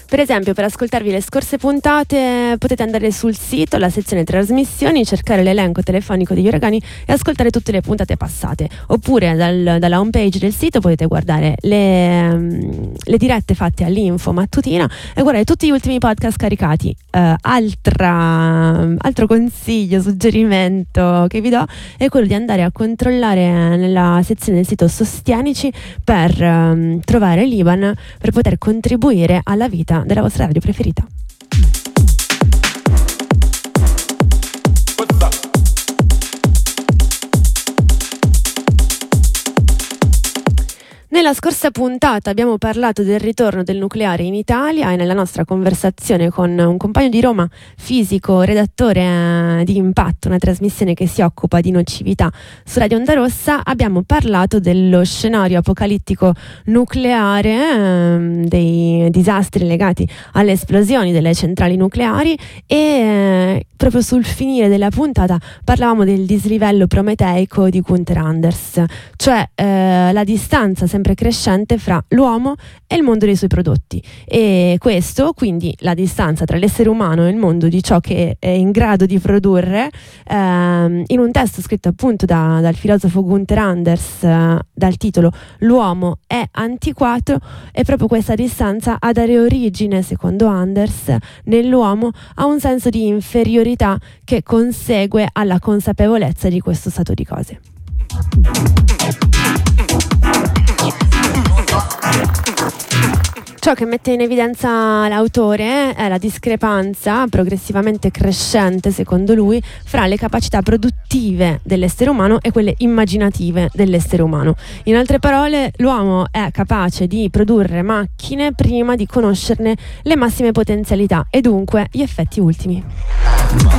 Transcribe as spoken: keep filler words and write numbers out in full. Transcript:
Per esempio, per ascoltarvi le scorse puntate potete andare sul sito, alla sezione trasmissioni, cercare l'elenco telefonico degli uragani e ascoltare tutte le puntate passate. Oppure dal, dalla homepage del sito potete guardare le, le dirette fatte all'info mattutina e guardare tutti gli ultimi podcast caricati. Uh, altra, altro consiglio, suggerimento che vi do è quello di andare a controllare nella sezione del sito Sostienici per um, trovare l'I B A N per poter contribuire alla vita della vostra radio preferita. Nella scorsa puntata abbiamo parlato del ritorno del nucleare in Italia e nella nostra conversazione con un compagno di Roma, fisico, redattore eh, di Impatto, una trasmissione che si occupa di nocività su Radio Onda Rossa, abbiamo parlato dello scenario apocalittico nucleare, eh, dei disastri legati alle esplosioni delle centrali nucleari e eh, proprio sul finire della puntata parlavamo del dislivello prometeico di Gunther Anders, cioè eh, la distanza sempre crescente fra l'uomo e il mondo dei suoi prodotti, e questo, quindi la distanza tra l'essere umano e il mondo di ciò che è in grado di produrre, ehm, in un testo scritto appunto da, dal filosofo Gunther Anders eh, dal titolo L'uomo è antiquato, è proprio questa distanza a dare origine, secondo Anders, nell'uomo a un senso di inferiorità che consegue alla consapevolezza di questo stato di cose. Ciò che mette in evidenza l'autore è la discrepanza progressivamente crescente, secondo lui, fra le capacità produttive dell'essere umano e quelle immaginative dell'essere umano. In altre parole, l'uomo è capace di produrre macchine prima di conoscerne le massime potenzialità e dunque gli effetti ultimi.